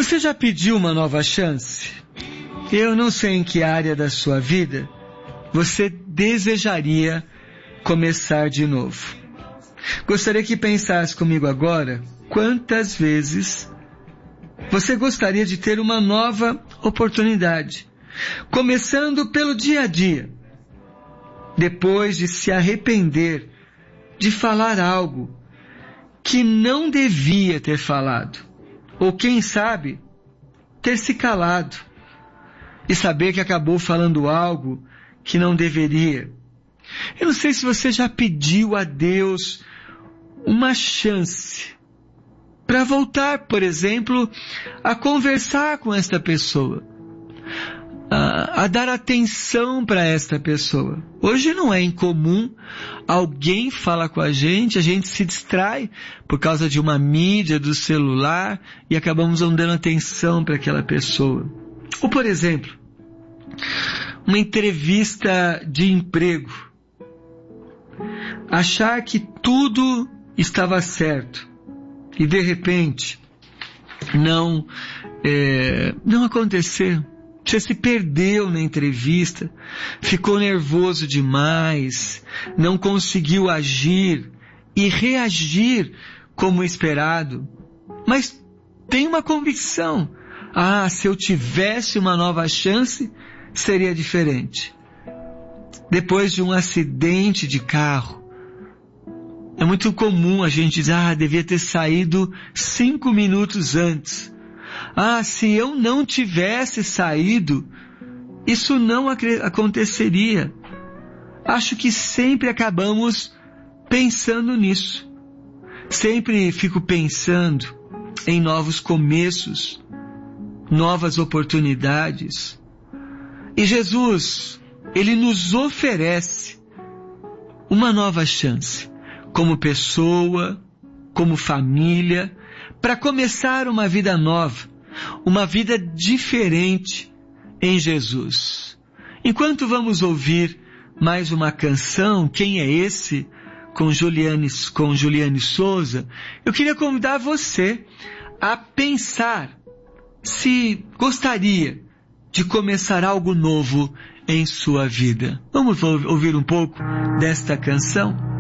Você já pediu uma nova chance? Eu não sei em que área da sua vida você desejaria começar de novo. Gostaria que pensasse comigo agora quantas vezes você gostaria de ter uma nova oportunidade, começando pelo dia a dia, depois de se arrepender de falar algo que não devia ter falado, ou quem sabe, ter se calado e saber que acabou falando algo que não deveria. Eu não sei se você já pediu a Deus uma chance para voltar, por exemplo, a conversar com esta pessoa, a dar atenção para esta pessoa. Hoje não é incomum alguém fala com a gente se distrai por causa de uma mídia do celular e acabamos não dando atenção para aquela pessoa. Ou, por exemplo, uma entrevista de emprego. Achar que tudo estava certo e de repente não aconteceu. Você se perdeu na entrevista, ficou nervoso demais, não conseguiu agir e reagir como esperado, mas tem uma convicção. Se eu tivesse uma nova chance, seria diferente. Depois de um acidente de carro, é muito comum a gente dizer, devia ter saído 5 minutos antes. Se eu não tivesse saído, isso não aconteceria. Acho que sempre acabamos pensando nisso. Sempre fico pensando em novos começos, novas oportunidades. E Jesus, Ele nos oferece uma nova chance, como pessoa, como família, para começar uma vida nova, uma vida diferente em Jesus. Enquanto vamos ouvir mais uma canção, Quem é Esse? Com Juliane Souza, eu queria convidar você a pensar se gostaria de começar algo novo em sua vida. Vamos ouvir um pouco desta canção?